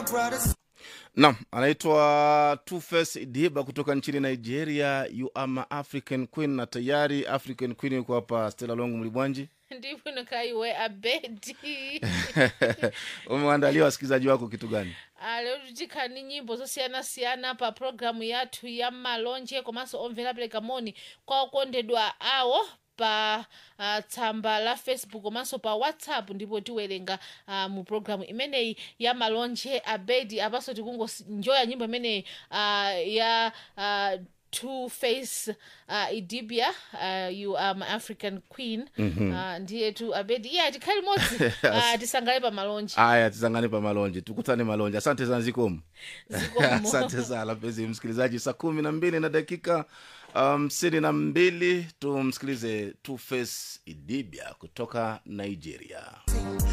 Naam, anaitwa Two-Face Idibia kutoka nchini Nigeria. You are my African Queen. Na tayari African Queen yuko hapa. Stella Longu Mlibwanji. Ndipo nakaiwe abedi. Umeandalia wasikilizaji wako kitu gani? Leo tutikani nyimbo zosiyana pa programu yathu ya malonje komanso omvera pereka moni kwa okondedwa awo pa tsamba la Facebook komanso pa WhatsApp, ndipo tiwerenga mu programu imeneyi ya malonje abedi apaso tikungoenjoya nyimbo imeneyi ya Two-Face Idibia, You Are My African Queen. Ndiye tu abedi tikhali modzi tisangale pa malonje. Aya, tisangane pa malonje, tukutane malonje. Asante sana Zikomo. Zikomo. Asante sana mpenzi msikilizaji, saa 12 na dakika 52 tumsikilize Two-Face Idibia kutoka Nigeria.